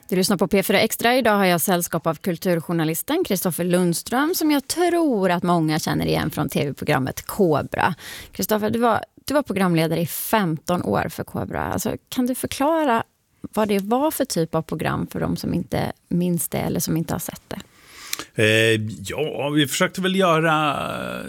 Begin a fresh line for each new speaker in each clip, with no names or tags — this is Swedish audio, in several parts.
Du lyssnar på P4 Extra. Idag har jag sällskap av kulturjournalisten Kristoffer Lundström som jag tror att många känner igen från tv-programmet Kobra. Kristoffer, du var programledare i 15 år för Kobra. Alltså, kan du förklara vad det var för typ av program för de som inte minns det eller som inte har sett det?
Ja, vi försökte väl göra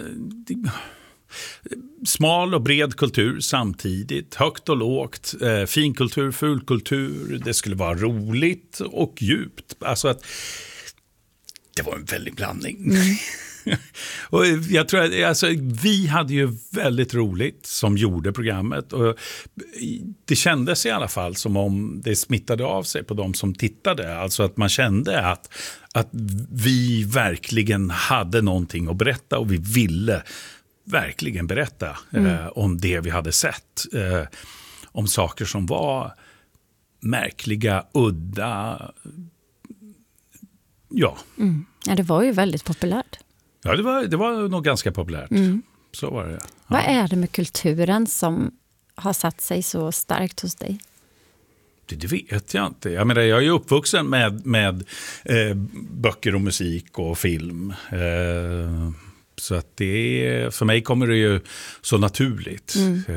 smal och bred kultur samtidigt, högt och lågt, finkultur, fulkultur, det skulle vara roligt och djupt. Alltså att det var en väldig blandning. Och jag tror att alltså, vi hade ju väldigt roligt som gjorde programmet och det kändes i alla fall som om det smittade av sig på de som tittade. Alltså att man kände att vi verkligen hade någonting att berätta och vi ville verkligen berätta om det vi hade sett. Om saker som var märkliga, udda. Ja.
Ja, det var ju väldigt populärt.
Ja, det var nog ganska populärt. Så var det. Ja.
Vad är det med kulturen som har satt sig så starkt hos dig?
Det vet jag inte. Jag menar, jag är ju uppvuxen med böcker och musik och film. Så att för mig kommer det ju så naturligt.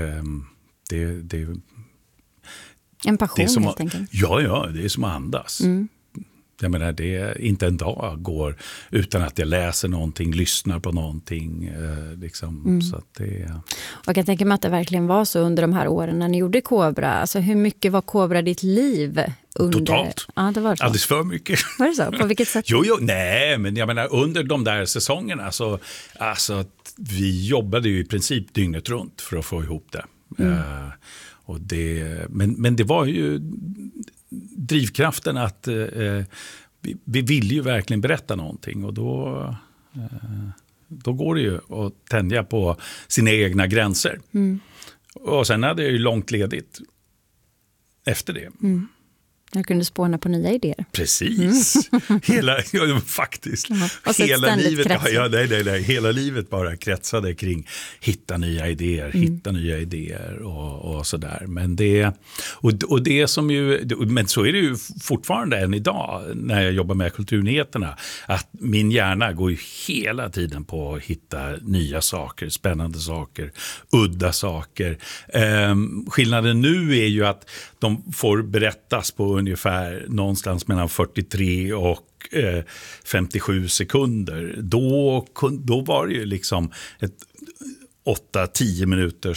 En passion
det
helt enkelt.
Ja, det är som att andas. Jag menar, det är inte en dag går utan att jag läser någonting, lyssnar på någonting. Så att
Och jag kan tänka mig att det verkligen var så under de här åren när ni gjorde Kobra. Alltså hur mycket var Kobra ditt liv?
Totalt.
Ja, det var så.
Alldeles för mycket.
Var det så? På vilket sätt?
Nej, men jag menar under de där säsongerna så alltså, vi jobbade ju i princip dygnet runt för att få ihop det. Men det var ju drivkraften att vi vill ju verkligen berätta någonting och då går det ju att tänja på sina egna gränser. Och sen hade jag ju långt ledigt efter det.
Jag kunde spåna på nya idéer.
Precis. Faktiskt. Hela livet, hela livet bara kretsade kring hitta nya idéer och sådär. Men det som ju, men så är det ju fortfarande än idag när jag jobbar med kulturnyheterna, att min hjärna går ju hela tiden på att hitta nya saker, spännande saker, udda saker. Skillnaden nu är ju att de får berättas på ungefär någonstans mellan 43 och 57 sekunder. Då var det ju liksom ett 8-10 minuters